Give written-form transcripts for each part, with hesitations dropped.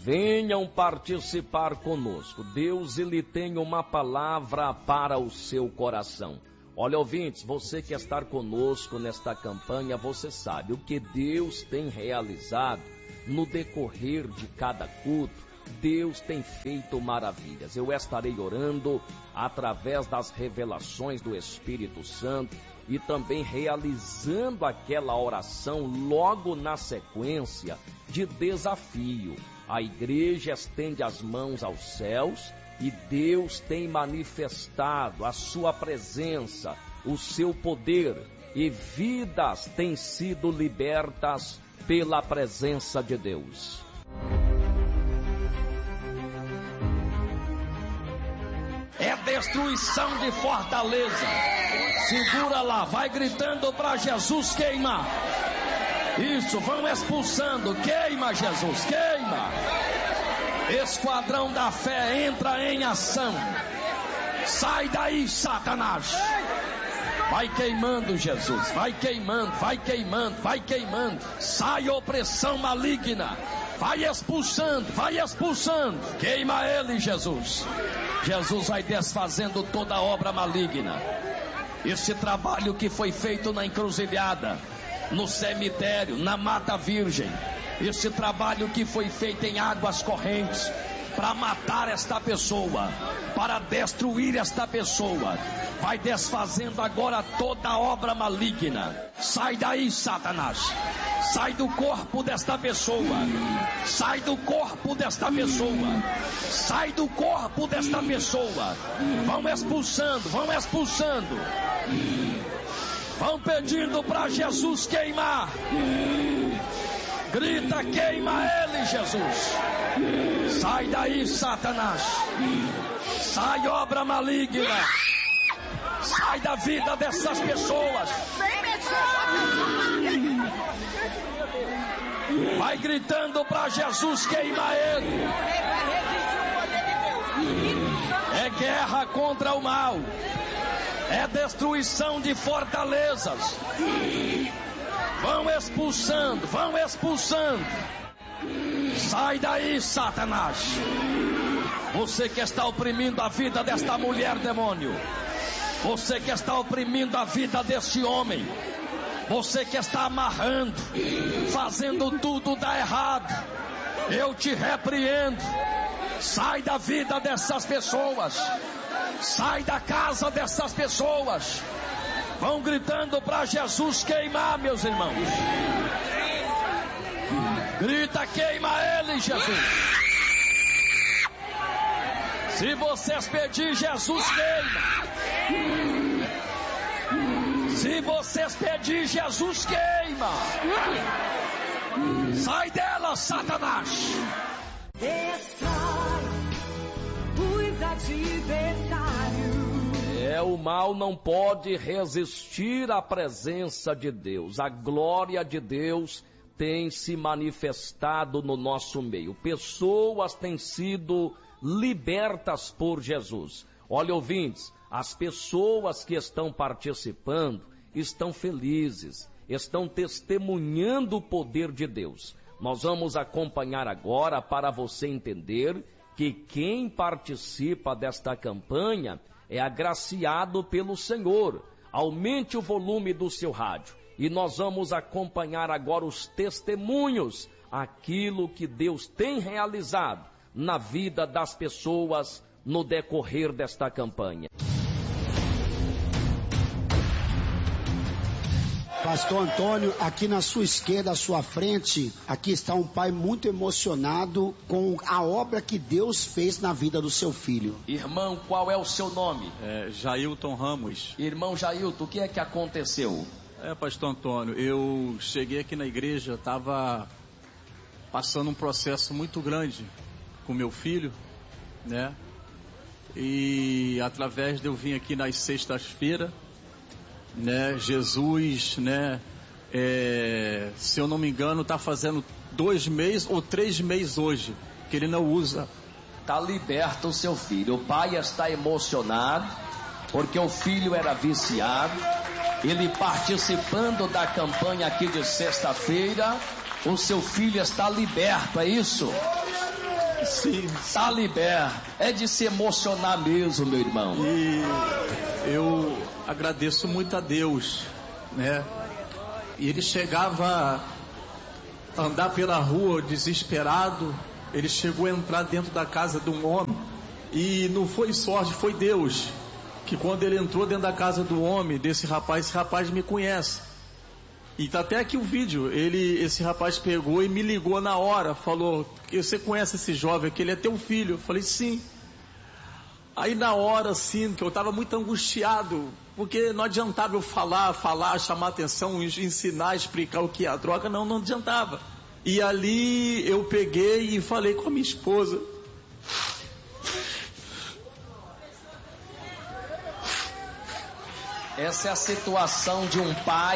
Venham participar conosco. Deus, ele tem uma palavra para o seu coração. Olha, ouvintes, você que está conosco nesta campanha, você sabe o que Deus tem realizado no decorrer de cada culto. Deus tem feito maravilhas. Eu estarei orando através das revelações do Espírito Santo e também realizando aquela oração logo na sequência de desafio. A igreja estende as mãos aos céus e Deus tem manifestado a sua presença, o seu poder, e vidas têm sido libertas pela presença de Deus. É destruição de fortaleza. Segura lá, vai gritando para Jesus queimar. Isso, vão expulsando. Queima, Jesus, queima. Esquadrão da fé entra em ação. Sai daí, Satanás. Vai queimando, Jesus. Vai queimando, vai queimando, vai queimando. Sai opressão maligna. Vai expulsando, vai expulsando. Queima ele, Jesus. Jesus vai desfazendo toda a obra maligna. Esse trabalho que foi feito na encruzilhada, no cemitério, na mata virgem, esse trabalho que foi feito em águas correntes, para matar esta pessoa, para destruir esta pessoa, vai desfazendo agora toda a obra maligna. Sai daí, Satanás. Sai do corpo desta pessoa. Sai do corpo desta pessoa. Sai do corpo desta pessoa. Vão expulsando, vão expulsando. Vão pedindo para Jesus queimar. Grita, queima ele, Jesus. Sai daí, Satanás. Sai, obra maligna. Sai da vida dessas pessoas. Vai gritando para Jesus queimar ele. É guerra contra o mal. É destruição de fortalezas. Vão expulsando, vão expulsando. Sai daí, Satanás. Você que está oprimindo a vida desta mulher, demônio. Você que está oprimindo a vida deste homem. Você que está amarrando, fazendo tudo dar errado. Eu te repreendo. Sai da vida dessas pessoas. Sai da casa dessas pessoas. Vão gritando para Jesus queimar, meus irmãos. Grita, queima ele, Jesus. Se vocês pedirem, Jesus queima. Se vocês pedirem, Jesus queima. Sai dela, Satanás. Destrói os adversários. O mal não pode resistir à presença de Deus. A glória de Deus tem se manifestado no nosso meio. Pessoas têm sido libertas por Jesus. Olha, ouvintes, as pessoas que estão participando estão felizes, estão testemunhando o poder de Deus. Nós vamos acompanhar agora para você entender que quem participa desta campanha é agraciado pelo Senhor. Aumente o volume do seu rádio e nós vamos acompanhar agora os testemunhos, aquilo que Deus tem realizado na vida das pessoas no decorrer desta campanha. Pastor Antônio, aqui na sua esquerda, à sua frente, aqui está um pai muito emocionado com a obra que Deus fez na vida do seu filho. Irmão, qual é o seu nome? Jailton Ramos. Irmão Jailton, o que é que aconteceu? Pastor Antônio, eu cheguei aqui na igreja, estava passando um processo muito grande com meu filho, né? E através de eu vir aqui nas sextas-feiras, né, Jesus, né, se eu não me engano, está fazendo 2 meses ou 3 meses hoje que ele não usa. Está liberto o seu filho. O pai está emocionado porque o filho era viciado. Ele participando da campanha aqui de sexta-feira, o seu filho está liberto, é isso? Sim. Tá liberto. É de se emocionar mesmo, meu irmão. E eu agradeço muito a Deus, né? E ele chegava a andar pela rua desesperado. Ele chegou a entrar dentro da casa de um homem. E não foi sorte, foi Deus. Que quando ele entrou dentro da casa do homem, desse rapaz, esse rapaz me conhece. E tá até aqui o vídeo. Esse rapaz pegou e me ligou na hora. Falou: você conhece esse jovem aqui? Ele é teu filho. Eu falei: sim. Aí na hora, assim, que eu estava muito angustiado, porque não adiantava eu falar, chamar atenção, ensinar, explicar o que é a droga, não adiantava. E ali eu peguei e falei com a minha esposa. Essa é a situação de um pai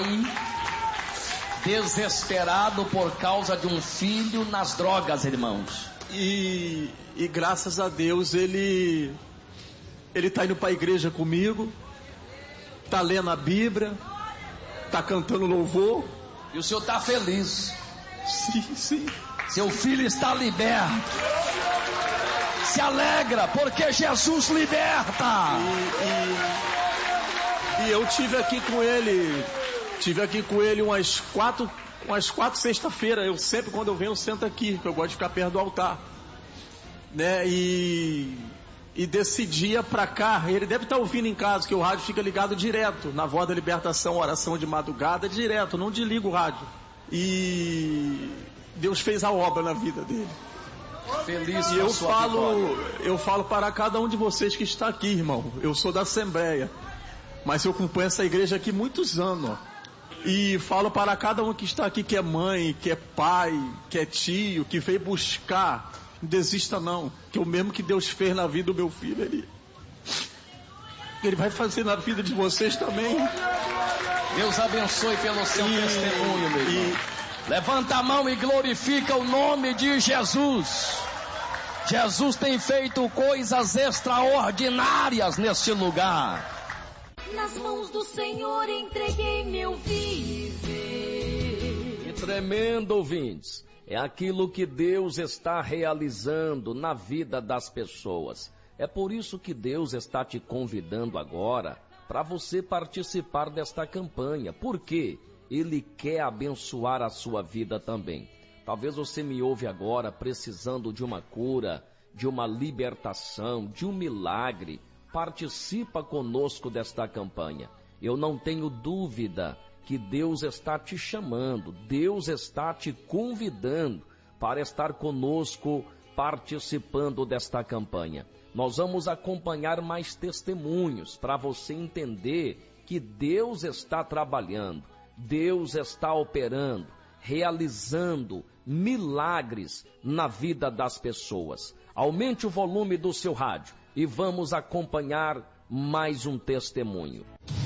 desesperado por causa de um filho nas drogas, irmãos. E graças a Deus ele está indo para a igreja comigo, está lendo a Bíblia, está cantando louvor. E o senhor está feliz. Sim. Seu filho está liberto. Se alegra, porque Jesus liberta. E eu tive aqui com ele umas quatro sexta-feira. Eu sempre, quando eu venho, eu sento aqui, porque eu gosto de ficar perto do altar, né? E desse dia pra cá, ele deve estar ouvindo em casa, que o rádio fica ligado direto, na Voz da Libertação, oração de madrugada, direto, não desliga o rádio. E Deus fez a obra na vida dele. Feliz e com a sua vitória. Eu falo para cada um de vocês que está aqui, irmão. Eu sou da Assembleia, mas eu acompanho essa igreja aqui muitos anos, ó. E falo para cada um que está aqui, que é mãe, que é pai, que é tio, que veio buscar. Não desista não, que o mesmo que Deus fez na vida do meu filho, Ele vai fazer na vida de vocês também. Deus abençoe pelo seu testemunho, meu irmão. Levanta a mão e glorifica o nome de Jesus. Jesus tem feito coisas extraordinárias neste lugar. Nas mãos do Senhor entreguei meu viver. Que tremendo, ouvintes. É aquilo que Deus está realizando na vida das pessoas. É por isso que Deus está te convidando agora para você participar desta campanha. Por quê? Ele quer abençoar a sua vida também. Talvez você me ouve agora precisando de uma cura, de uma libertação, de um milagre. Participa conosco desta campanha. Eu não tenho dúvida que Deus está te chamando, Deus está te convidando para estar conosco participando desta campanha. Nós vamos acompanhar mais testemunhos para você entender que Deus está trabalhando, Deus está operando, realizando milagres na vida das pessoas. Aumente o volume do seu rádio e vamos acompanhar mais um testemunho.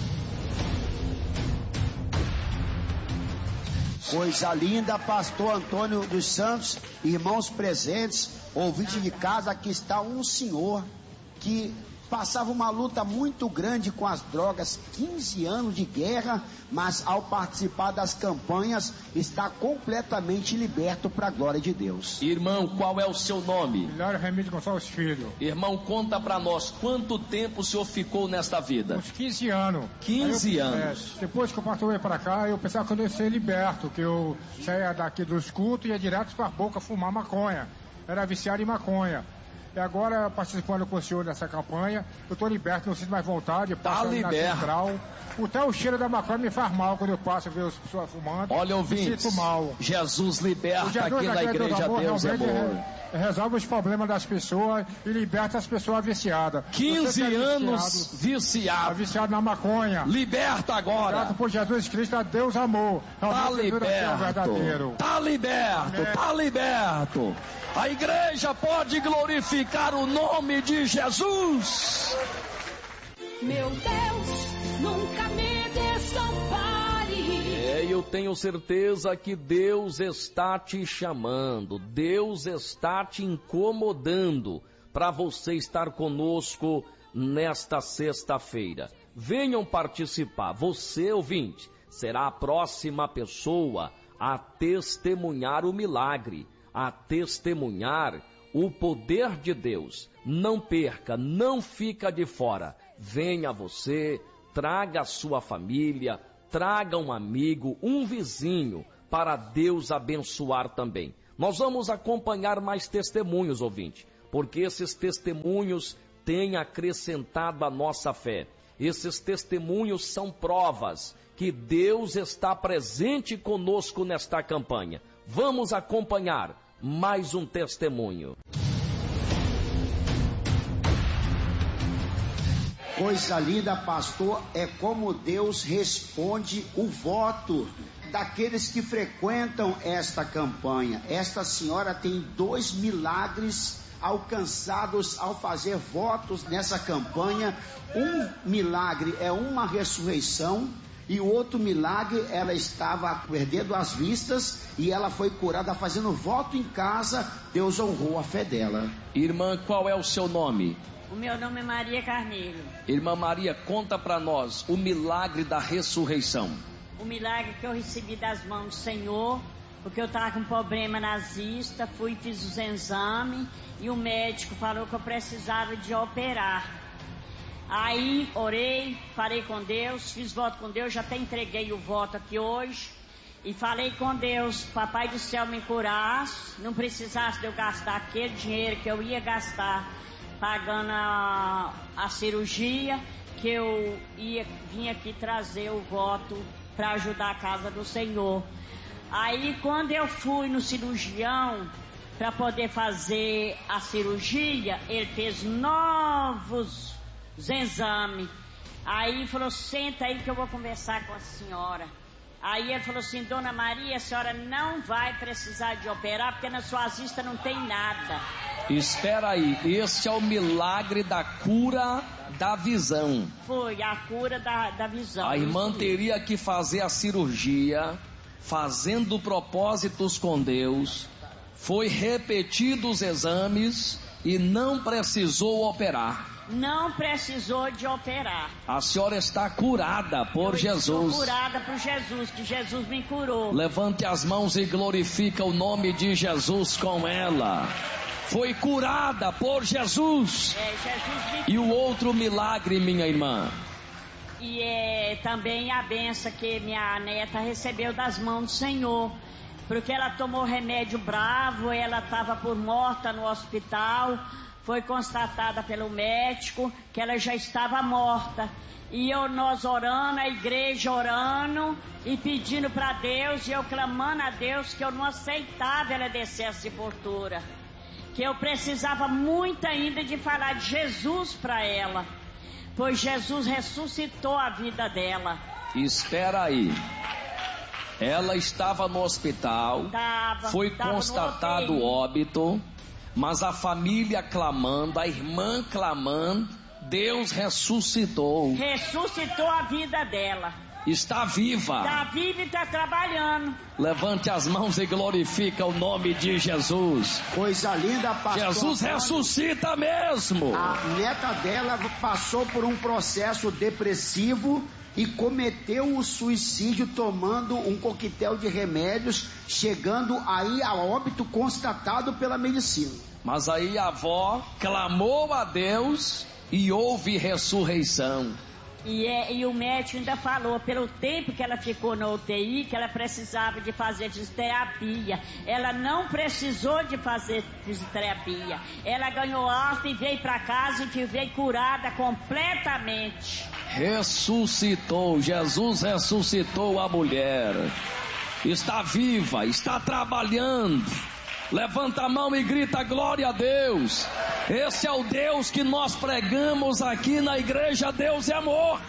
Coisa linda, pastor Antônio dos Santos, irmãos presentes, ouvinte de casa, aqui está um senhor que passava uma luta muito grande com as drogas, 15 anos de guerra, mas ao participar das campanhas está completamente liberto para a glória de Deus. Irmão, qual é o seu nome? Hilário Remídio Gonçalves Filho. Irmão, conta para nós, quanto tempo o senhor ficou nesta vida? Uns 15 anos. 15 anos. Depois que o pastor veio para cá, eu pensava que eu ia ser liberto, que eu saía daqui dos cultos e ia direto para a boca fumar maconha. Era viciado em maconha. E agora, participando com o senhor dessa campanha, eu estou liberto, não sinto mais vontade, passo ali na central. Até o cheiro da maconha me faz mal quando eu passo e vejo as pessoas fumando. Olha, ouvintes, sinto mal. Jesus liberta aqui na igreja Deus é bom. Resolve os problemas das pessoas e liberta as pessoas viciadas. 15 anos viciado. Viciado na maconha. Liberta agora. Graças por Jesus Cristo, a Deus amor. Tá liberto. Tá liberto. Tá liberto. A igreja pode glorificar o nome de Jesus. Meu Deus, nunca me desampare. Eu tenho certeza que Deus está te chamando, Deus está te incomodando para você estar conosco nesta sexta-feira. Venham participar. Você, ouvinte, será a próxima pessoa a testemunhar o milagre, a testemunhar o poder de Deus. Não perca, não fica de fora. Venha você, traga a sua família, traga um amigo, um vizinho, para Deus abençoar também. Nós vamos acompanhar mais testemunhos, ouvinte, porque esses testemunhos têm acrescentado a nossa fé. Esses testemunhos são provas que Deus está presente conosco nesta campanha. Vamos acompanhar mais um testemunho. Coisa linda, pastor, é como Deus responde o voto daqueles que frequentam esta campanha. Esta senhora tem 2 milagres alcançados ao fazer votos nessa campanha. Um milagre é uma ressurreição e o outro milagre, ela estava perdendo as vistas e ela foi curada fazendo voto em casa. Deus honrou a fé dela. Irmã, qual é o seu nome? O meu nome é Maria Carneiro. Irmã Maria, conta para nós o milagre da ressurreição. O milagre que eu recebi das mãos do Senhor, porque eu estava com problema nazista, fui e fiz os exames e o médico falou que eu precisava de operar. Aí orei, falei com Deus, fiz voto com Deus, já até entreguei o voto aqui hoje e falei com Deus, Papai do céu me curasse, não precisasse de eu gastar aquele dinheiro que eu ia gastar pagando a cirurgia, que eu vim aqui trazer o voto para ajudar a casa do Senhor. Aí quando eu fui no cirurgião para poder fazer a cirurgia, ele fez novos exames. Aí falou, senta aí que eu vou conversar com a senhora. Aí ele falou assim, Dona Maria, a senhora não vai precisar de operar, porque na sua vista não tem nada. Espera aí, este é o milagre da cura da visão. Foi, a cura da visão. A irmã teria que fazer a cirurgia, fazendo propósitos com Deus, foi repetido os exames e não precisou operar. Não precisou de operar. A senhora está curada por Jesus. Estou curada por Jesus, que Jesus me curou. Levante as mãos e glorifica o nome de Jesus com ela. Foi curada por Jesus. Jesus me... E o outro milagre, minha irmã? E também a benção que minha neta recebeu das mãos do Senhor. Porque ela tomou remédio bravo, ela estava por morta no hospital. Foi constatada pelo médico que ela já estava morta. E nós orando, a igreja orando e pedindo para Deus, e eu clamando a Deus que eu não aceitava ela descer a sepultura. Que eu precisava muito ainda de falar de Jesus para ela. Pois Jesus ressuscitou a vida dela. Espera aí. Ela estava no hospital, foi constatado o óbito. Mas a família clamando, a irmã clamando, Deus ressuscitou. Ressuscitou a vida dela. Está viva. Está viva e está trabalhando. Levante as mãos e glorifica o nome de Jesus. Coisa linda, pastor. Jesus ressuscita mesmo. A neta dela passou por um processo depressivo e cometeu o suicídio tomando um coquetel de remédios, chegando aí a óbito constatado pela medicina. Mas aí a avó clamou a Deus e houve ressurreição. E o médico ainda falou, pelo tempo que ela ficou na UTI, que ela precisava de fazer fisioterapia. Ela não precisou de fazer fisioterapia. Ela ganhou alta e veio para casa e veio curada completamente. Ressuscitou, Jesus ressuscitou a mulher. Está viva, está trabalhando. Levanta a mão e grita glória a Deus. Esse é o Deus que nós pregamos aqui na igreja. Deus é amor.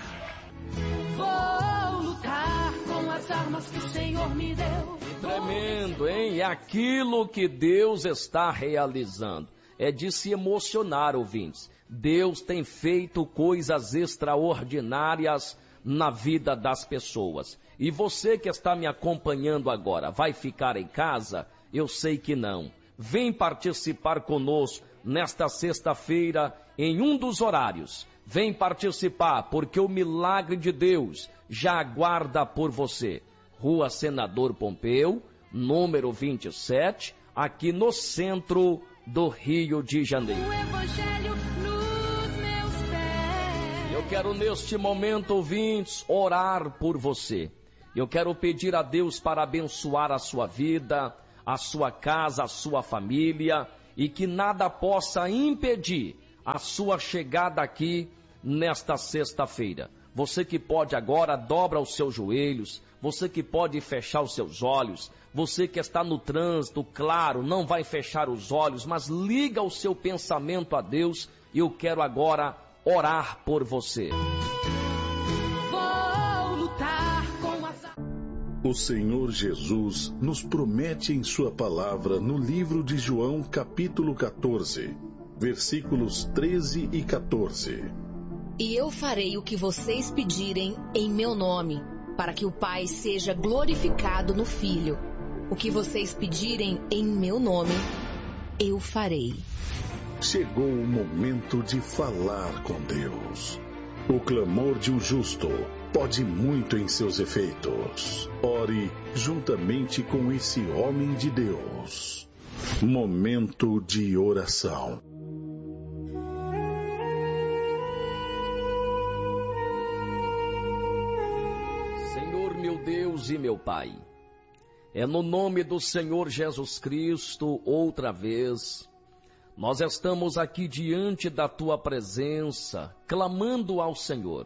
Vou lutar com as armas que o Senhor me deu. Tremendo, hein? É aquilo que Deus está realizando. É de se emocionar, ouvintes. Deus tem feito coisas extraordinárias na vida das pessoas. E você que está me acompanhando agora, vai ficar em casa? Eu sei que não. Vem participar conosco nesta sexta-feira em um dos horários. Vem participar porque o milagre de Deus já aguarda por você. Rua Senador Pompeu, número 27, aqui no centro do Rio de Janeiro. O Evangelho nos meus pés. Eu quero neste momento, ouvintes, orar por você. Eu quero pedir a Deus para abençoar a sua vida, a sua casa, a sua família, e que nada possa impedir a sua chegada aqui nesta sexta-feira. Você que pode agora, dobra os seus joelhos. Você que pode fechar os seus olhos. Você que está no trânsito, claro, não vai fechar os olhos, mas liga o seu pensamento a Deus. E eu quero agora orar por você. Vou lutar com as... O Senhor Jesus nos promete em sua palavra no livro de João, capítulo 14, versículos 13 e 14. E eu farei o que vocês pedirem em meu nome, para que o Pai seja glorificado no Filho. O que vocês pedirem em meu nome, eu farei. Chegou o momento de falar com Deus. O clamor de um justo pode muito em seus efeitos. Ore juntamente com esse homem de Deus. Momento de oração. Senhor, meu Deus e meu Pai, é no nome do Senhor Jesus Cristo, outra vez, nós estamos aqui diante da Tua presença, clamando ao Senhor.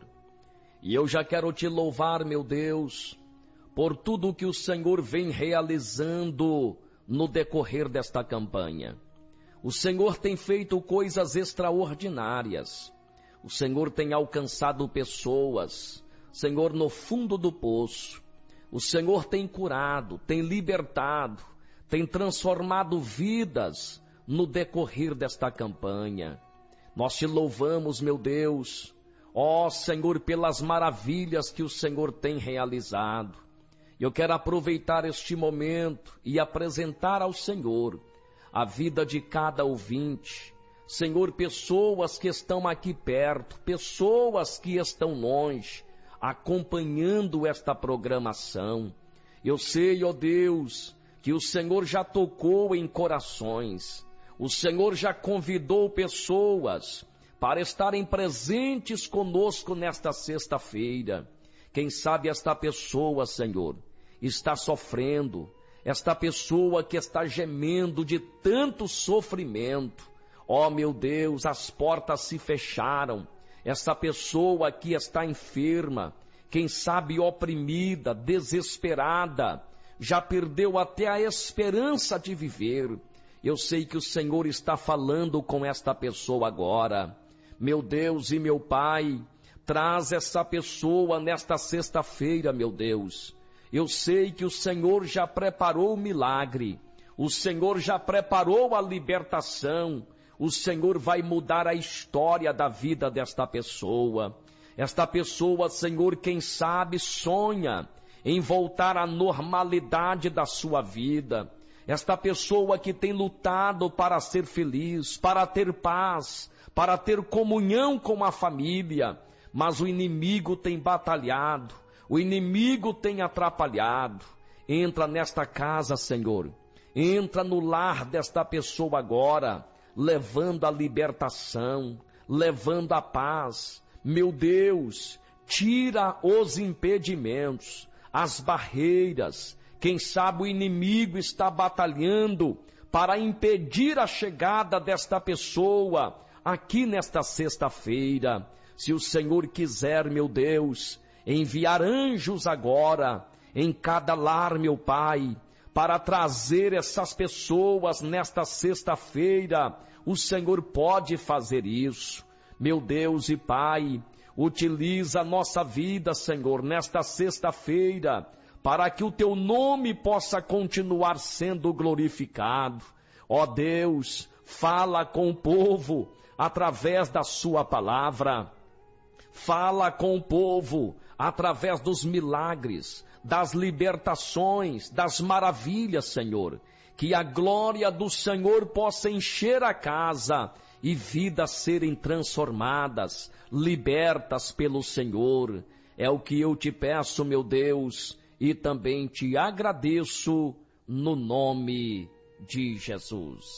E eu já quero Te louvar, meu Deus, por tudo que o Senhor vem realizando no decorrer desta campanha. O Senhor tem feito coisas extraordinárias. O Senhor tem alcançado pessoas, Senhor, no fundo do poço. O Senhor tem curado, tem libertado, tem transformado vidas no decorrer desta campanha. Nós Te louvamos, meu Deus, ó Senhor, pelas maravilhas que o Senhor tem realizado. Eu quero aproveitar este momento e apresentar ao Senhor a vida de cada ouvinte. Senhor, pessoas que estão aqui perto, pessoas que estão longe, acompanhando esta programação. Eu sei, ó Deus, que o Senhor já tocou em corações. O Senhor já convidou pessoas para estarem presentes conosco nesta sexta-feira. Quem sabe esta pessoa, Senhor, está sofrendo, esta pessoa que está gemendo de tanto sofrimento. Ó meu Deus, as portas se fecharam. Essa pessoa que está enferma, quem sabe oprimida, desesperada, já perdeu até a esperança de viver. Eu sei que o Senhor está falando com esta pessoa agora. Meu Deus e meu Pai, traz essa pessoa nesta sexta-feira, meu Deus. Eu sei que o Senhor já preparou o milagre, o Senhor já preparou a libertação. O Senhor vai mudar a história da vida desta pessoa. Esta pessoa, Senhor, quem sabe sonha em voltar à normalidade da sua vida. Esta pessoa que tem lutado para ser feliz, para ter paz, para ter comunhão com a família. Mas o inimigo tem batalhado, o inimigo tem atrapalhado. Entra nesta casa, Senhor. Entra no lar desta pessoa agora, levando a libertação, levando a paz. Meu Deus, tira os impedimentos, as barreiras. Quem sabe o inimigo está batalhando para impedir a chegada desta pessoa aqui nesta sexta-feira. Se o Senhor quiser, meu Deus, enviar anjos agora em cada lar, meu Pai, para trazer essas pessoas nesta sexta-feira, o Senhor pode fazer isso. Meu Deus e Pai, utiliza a nossa vida, Senhor, nesta sexta-feira, para que o Teu nome possa continuar sendo glorificado. Ó Deus, fala com o povo através da Sua palavra. Fala com o povo através dos milagres, das libertações, das maravilhas, Senhor. Que a glória do Senhor possa encher a casa e vidas serem transformadas, libertas pelo Senhor. É o que eu te peço, meu Deus, e também te agradeço no nome de Jesus.